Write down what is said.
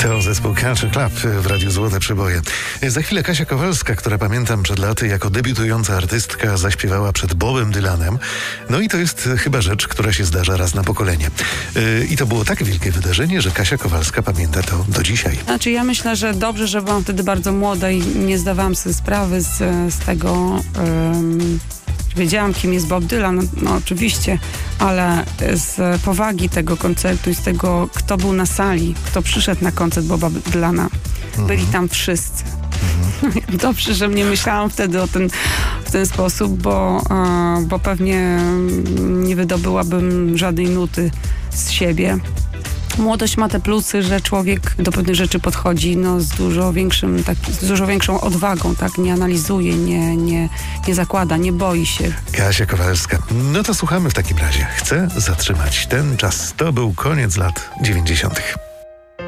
To zespół Culture Club w Radiu Złote Przeboje. Za chwilę Kasia Kowalska, która pamiętam przed laty jako debiutująca artystka zaśpiewała przed Bobem Dylanem. No i to jest chyba rzecz, która się zdarza raz na pokolenie. I to było tak wielkie wydarzenie, że Kasia Kowalska pamięta to do dzisiaj. Znaczy ja myślę, że dobrze, że byłam wtedy bardzo młoda i nie zdawałam sobie sprawy z tego... Wiedziałam, kim jest Bob Dylan, no oczywiście, ale z powagi tego koncertu i z tego, kto był na sali, kto przyszedł na koncert Boba Dylana, byli tam wszyscy. Dobrze, że nie myślałam wtedy w ten sposób, bo pewnie nie wydobyłabym żadnej nuty z siebie. Młodość ma te plusy, że człowiek do pewnych rzeczy podchodzi z dużo większą odwagą, tak? Nie analizuje, nie zakłada, nie boi się. Kasia Kowalska. No to słuchamy w takim razie. Chcę zatrzymać ten czas. To był koniec lat 90.